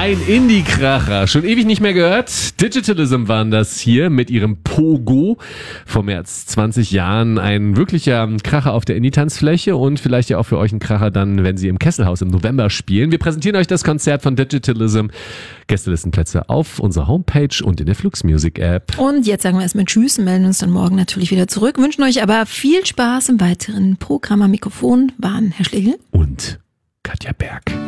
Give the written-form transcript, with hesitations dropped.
Ein Indie-Kracher, schon ewig nicht mehr gehört. Digitalism waren das hier mit ihrem Pogo. Vor mehr als 20 Jahren ein wirklicher Kracher auf der Indie-Tanzfläche und vielleicht ja auch für euch ein Kracher dann, wenn sie im Kesselhaus im November spielen. Wir präsentieren euch das Konzert von Digitalism. Gästelistenplätze auf unserer Homepage und in der Flux Music App. Und jetzt sagen wir erstmal Tschüss, melden uns dann morgen natürlich wieder zurück. Wünschen euch aber viel Spaß im weiteren Programm. Am Mikrofon waren Herr Schlegel und Katja Berg.